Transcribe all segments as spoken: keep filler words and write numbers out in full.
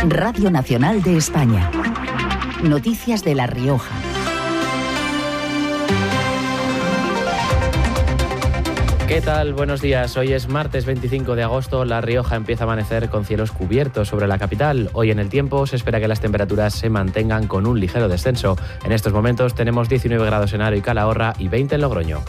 Radio Nacional de España. Noticias de La Rioja. ¿Qué tal? Buenos días. Hoy es martes veinticinco de agosto. La Rioja empieza a amanecer con cielos cubiertos sobre la capital. Hoy en el tiempo se espera que las temperaturas se mantengan con un ligero descenso. En estos momentos tenemos diecinueve grados en Haro y Calahorra y veinte en Logroño.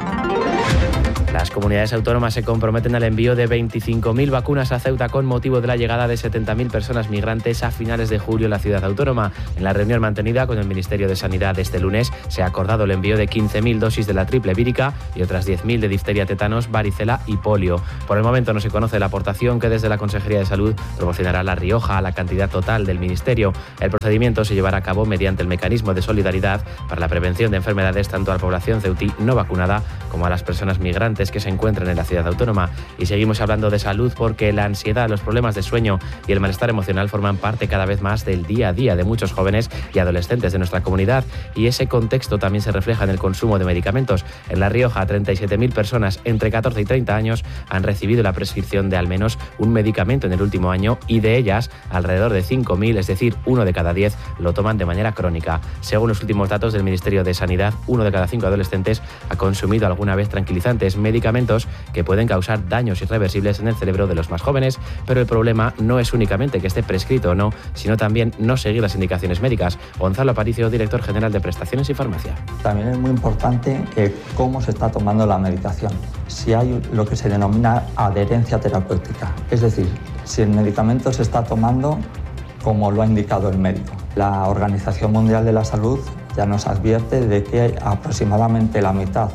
Las comunidades autónomas se comprometen al envío de veinticinco mil vacunas a Ceuta con motivo de la llegada de setenta mil personas migrantes a finales de julio en la ciudad autónoma. En la reunión mantenida con el Ministerio de Sanidad este lunes se ha acordado el envío de quince mil dosis de la triple vírica y otras diez mil de difteria, tétanos, varicela y polio. Por el momento no se conoce la aportación que desde la Consejería de Salud proporcionará La Rioja a la cantidad total del Ministerio. El procedimiento se llevará a cabo mediante el mecanismo de solidaridad para la prevención de enfermedades tanto a la población ceutí no vacunada como a las personas migrantes que se encuentran en la ciudad autónoma. Y seguimos hablando de salud porque la ansiedad, los problemas de sueño y el malestar emocional forman parte cada vez más del día a día de muchos jóvenes y adolescentes de nuestra comunidad, y ese contexto también se refleja en el consumo de medicamentos. En La Rioja, treinta y siete mil personas entre catorce y treinta años han recibido la prescripción de al menos un medicamento en el último año, y de ellas alrededor de cinco mil, es decir, uno de cada diez, lo toman de manera crónica. Según los últimos datos del Ministerio de Sanidad, uno de cada cinco adolescentes ha consumido alguna vez tranquilizantes, medicamentos que pueden causar daños irreversibles en el cerebro de los más jóvenes, pero el problema no es únicamente que esté prescrito o no, sino también no seguir las indicaciones médicas. Gonzalo Aparicio, director general de Prestaciones y Farmacia. También es muy importante eh, cómo se está tomando la medicación, si hay lo que se denomina adherencia terapéutica, es decir, si el medicamento se está tomando como lo ha indicado el médico. La Organización Mundial de la Salud ya nos advierte de que aproximadamente la mitad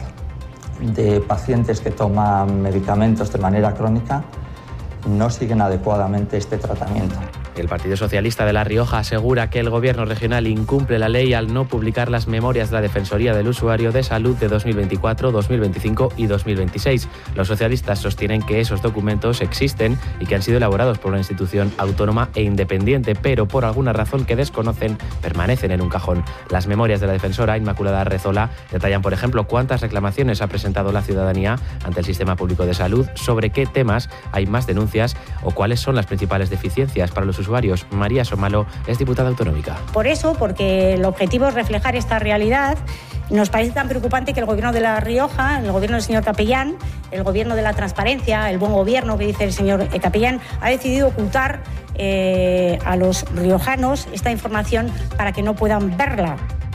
de pacientes que toman medicamentos de manera crónica no siguen adecuadamente este tratamiento. El Partido Socialista de La Rioja asegura que el Gobierno regional incumple la ley al no publicar las memorias de la Defensoría del Usuario de Salud de dos mil veinticuatro, dos mil veinticinco y dos mil veintiséis. Los socialistas sostienen que esos documentos existen y que han sido elaborados por una institución autónoma e independiente, pero por alguna razón que desconocen permanecen en un cajón. Las memorias de la defensora Inmaculada Arrezola detallan, por ejemplo, cuántas reclamaciones ha presentado la ciudadanía ante el sistema público de salud, sobre qué temas hay más denuncias o cuáles son las principales deficiencias para los usuarios. María Somalo es diputada autonómica. Por eso, porque el objetivo es reflejar esta realidad, nos parece tan preocupante que el Gobierno de La Rioja, el Gobierno del señor Capellán, el Gobierno de la transparencia, el buen gobierno que dice el señor Capellán, ha decidido ocultar eh, a los riojanos esta información para que no puedan verla.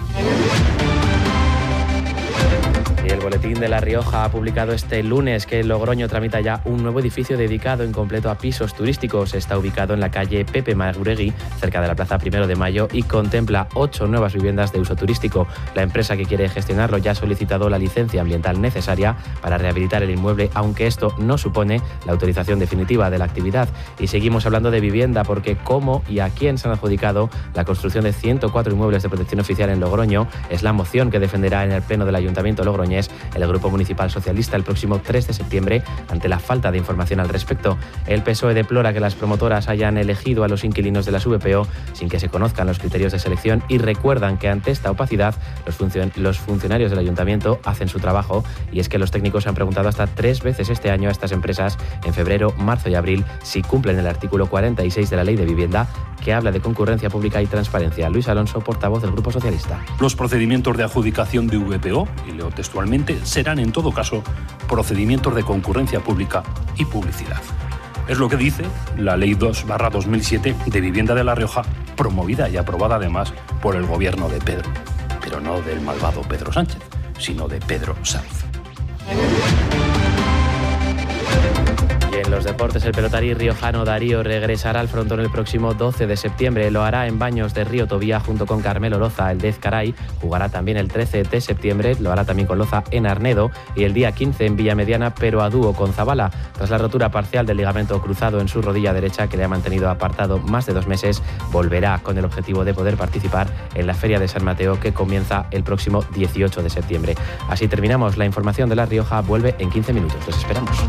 Y el Boletín de La Rioja ha publicado este lunes que Logroño tramita ya un nuevo edificio dedicado en completo a pisos turísticos. Está ubicado en la calle Pepe Maguregui, cerca de la Plaza Primero de Mayo, y contempla ocho nuevas viviendas de uso turístico. La empresa que quiere gestionarlo ya ha solicitado la licencia ambiental necesaria para rehabilitar el inmueble, aunque esto no supone la autorización definitiva de la actividad. Y seguimos hablando de vivienda porque cómo y a quién se han adjudicado la construcción de ciento cuatro inmuebles de protección oficial en Logroño es la moción que defenderá en el Pleno del Ayuntamiento logroñés el Grupo Municipal Socialista el próximo tres de septiembre ante la falta de información al respecto. El P S O E deplora que las promotoras hayan elegido a los inquilinos de las V P O sin que se conozcan los criterios de selección y recuerdan que ante esta opacidad los, funcion- los funcionarios del Ayuntamiento hacen su trabajo, y es que los técnicos han preguntado hasta tres veces este año a estas empresas en febrero, marzo y abril si cumplen el artículo cuarenta y seis de la Ley de Vivienda, que habla de concurrencia pública y transparencia. Luis Alonso, portavoz del Grupo Socialista. Los procedimientos de adjudicación de V P O, y leo textualmente, serán en todo caso procedimientos de concurrencia pública y publicidad. Es lo que dice la Ley dos barra dos mil siete de Vivienda de La Rioja, promovida y aprobada además por el gobierno de Pedro, pero no del malvado Pedro Sánchez, sino de Pedro Sánchez. Y en los deportes, el pelotarí riojano Darío regresará al frontón el próximo doce de septiembre. Lo hará en Baños de Río Tobía junto con Carmelo Loza. El de Ezcaray jugará también el trece de septiembre, lo hará también con Loza en Arnedo, y el día quince en Villamediana, pero a dúo con Zabala. Tras la rotura parcial del ligamento cruzado en su rodilla derecha, que le ha mantenido apartado más de dos meses, volverá con el objetivo de poder participar en la Feria de San Mateo, que comienza el próximo dieciocho de septiembre. Así terminamos. La información de La Rioja vuelve en quince minutos. Les esperamos.